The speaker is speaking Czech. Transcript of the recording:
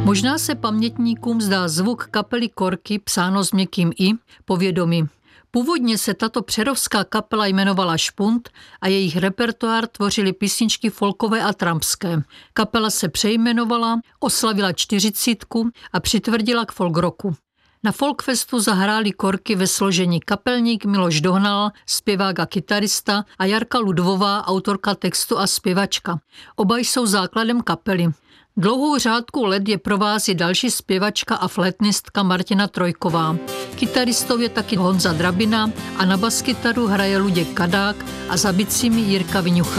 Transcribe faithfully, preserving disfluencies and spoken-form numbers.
Možná se pamětníkům zdá zvuk kapely Korky, psáno s měkkým i, povědomí. Původně se tato přerovská kapela jmenovala Špunt a jejich repertoár tvořily písničky folkové a trampské. Kapela se přejmenovala, oslavila čtyřicítku a přitvrdila k folkrocku. Na Folkfestu zahráli Korky ve složení kapelník Miloš Dohnal, zpěvák a kytarista, a Jarka Ludvová, autorka textu a zpěvačka. Oba jsou základem kapely. Dlouhou řádku let je provází další zpěvačka a flétnistka Martina Trojková. Kytaristou je taky Honza Drabina a na baskytaru hraje Luděk Kadák a za bicími Jirka Viňucha.